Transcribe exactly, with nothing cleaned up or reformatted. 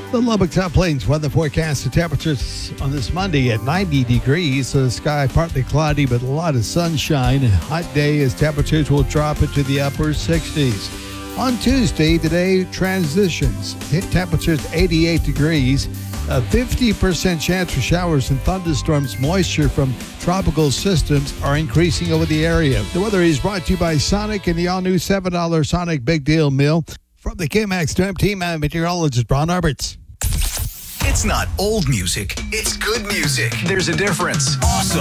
The Lubbock Top Plains weather forecast. The temperatures on this Monday at ninety degrees. So the sky partly cloudy, but a lot of sunshine. A hot day as temperatures will drop into the upper sixties. On Tuesday, today transitions. Hit temperatures eighty-eight degrees. A fifty percent chance for showers and thunderstorms. Moisture from tropical systems are increasing over the area. The weather is brought to you by Sonic and the all-new seven dollar Sonic Big Deal Meal. From the K-Max Storm Team, I'm meteorologist Ron Roberts. It's not old music, it's good music. There's a difference. Awesome.